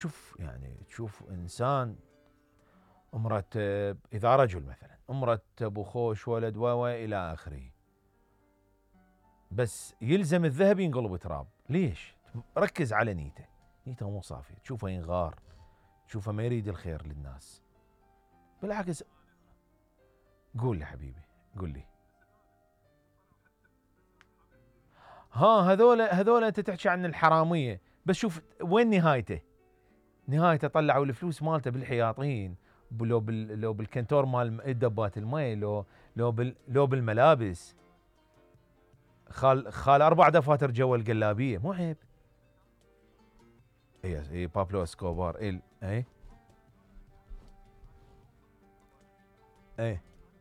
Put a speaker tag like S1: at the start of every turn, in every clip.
S1: شوف يعني تشوف انسان مرتب، اذا رجل مثلا مرتب وخوش ولد و الى اخره، بس يلزم الذهب ينقلب تراب. ليش؟ ركز على نيته، نيته مو صافيه، تشوفه ينغار، تشوفه ما يريد الخير للناس. بالعكس. قول لي حبيبي، قول لي. ها، هذول انت تحكي عن الحراميه، بس شوف وين نهايته. نهايته طلعوا الفلوس مالته بالحياطين، لو بالكنتور مال دبات المي، لو بالملابس. خال 4 دفاتر جوا القلابيه، مو عيب. اي بابلو اسكوبار، اي اي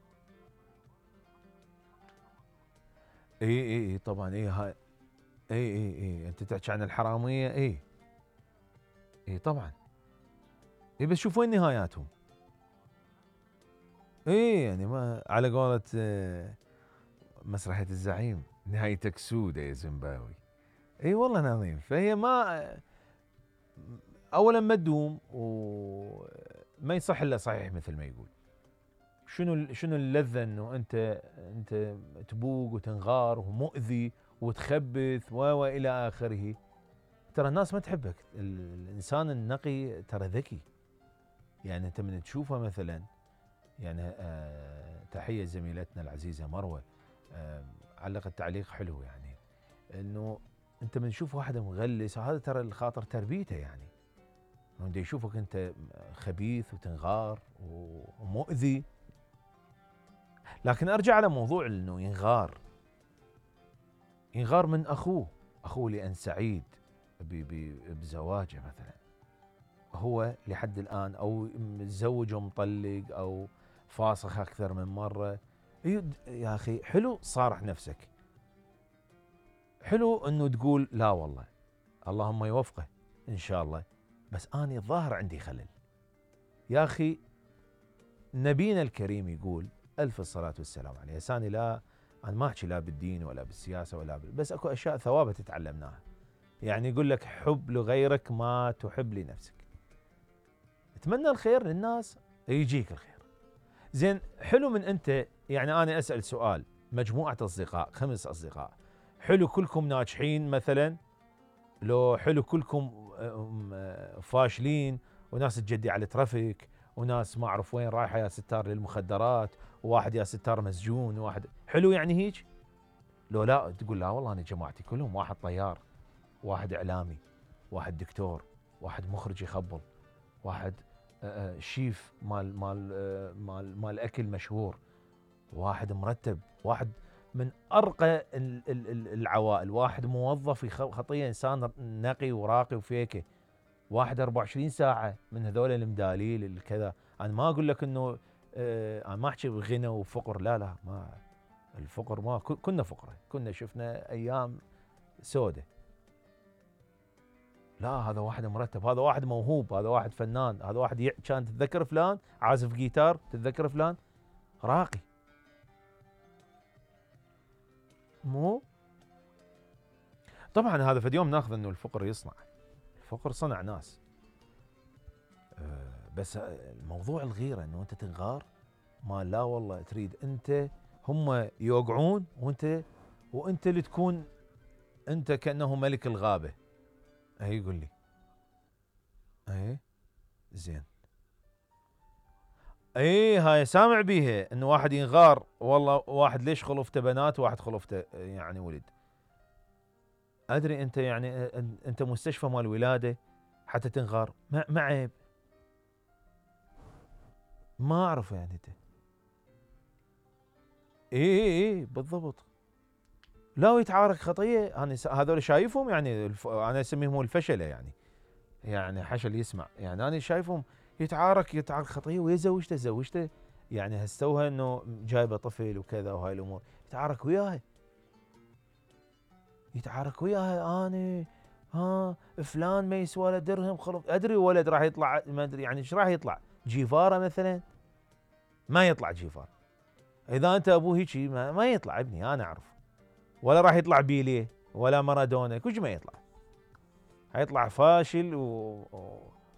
S1: اي طبعا، هاي. اي انت تحكي عن الحراميه، اي طبعا. بس شوف وين نهاياتهم. يعني ما على قولة مسرحية الزعيم، نهايتك سودة يا زيمباوي. اي والله نظيم. فهي ما اولا ما تدوم، وما يصح الا صحيح مثل ما يقول. شنو اللذة انه انت تبوق وتنغار ومؤذي وتخبث الى اخره. ترى الناس ما تحبك. الانسان النقي ترى ذكي. يعني انت من تشوفه مثلا، يعني تحية زميلتنا العزيزة مروة، علقت تعليق حلو، يعني انه انت من تشوف واحد مغلس، هذا ترى الخاطر تربيته، يعني انه يشوفك انت خبيث وتنغار ومؤذي. لكن ارجع على موضوع انه ينغار من اخوه لان سعيد بزواجه مثلا، هو لحد الان او متزوج ومطلق او فاسخ اكثر من مره. يا اخي حلو صارح نفسك، حلو انه تقول لا والله اللهم يوفقه ان شاء الله، بس اني الظاهر عندي خلل. يا اخي نبينا الكريم يقول الف الصلاه والسلام عليه، ساني لا، انا ما احكي لا بالدين ولا بالسياسه بس اكو اشياء ثوابت تتعلمناها. يعني يقول لك حب لغيرك ما تحب لنفسك. اتمنى الخير للناس يجيك الخير. زين، حلو من انت، يعني انا اسال سؤال، مجموعه اصدقاء 5 اصدقاء، حلو كلكم ناجحين مثلا، لو حلو كلكم فاشلين، وناس تجدي على الترافيك، وناس ما اعرف وين رايحه يا ستار للمخدرات، وواحد يا ستار مسجون، وواحد حلو يعني هيك. لو لا تقول لا والله انا جماعتي كلهم، واحد طيار، واحد اعلامي، واحد دكتور، واحد مخرج يخبل، واحد شيف مال اكل مشهور، واحد مرتب، واحد من ارقى العوائل، واحد موظف خطيه انسان نقي وراقي وفيكه، واحد 24 ساعه من هذول المداليل الكذا. انا ما اقول لك انه انا ما احكي بغنى وفقر، لا ما الفقر، ما كنا فقراء، كنا شفنا ايام سودة. لا، هذا واحد مرتب، هذا واحد موهوب، هذا واحد فنان، هذا واحد كان تتذكر فلان عازف جيتار، تتذكر فلان راقي. مو طبعا هذا في اليوم ناخذ انه الفقر يصنع، الفقر صنع ناس. بس الموضوع الغيرة انه انت تنغار، ما لا والله تريد انت هم يوقعون، وانت اللي تكون انت كأنه ملك الغابة. اي يقول لي. اي زين. هاي سامع بيها انه واحد ينغار، والله واحد ليش خلفته بنات، واحد خلفته يعني ولد. ادري انت يعني انت مستشفى مال ولاده حتى تنغار، ما عيب. ما اعرف يعني انت. اي بالضبط. لا ويتعارك خطيه، انا هذول شايفهم، يعني انا اسميهم الفشله، يعني حشل يسمع، يعني انا شايفهم يتعارك خطيه، ويا زوجته يعني هستوها انه جايبه طفل وكذا وهاي الامور، يتعارك وياها انا. ها فلان ما يسوى له درهم، خلف ادري ولد راح يطلع، ما ادري يعني ايش راح يطلع، جيفاره مثلا. ما يطلع جيفار، اذا انت ابوه هيجي ما يطلع ابني، انا اعرف. ولا راح يطلع بيليه ولا مارادونا، كل ما يطلع، حيطلع فاشل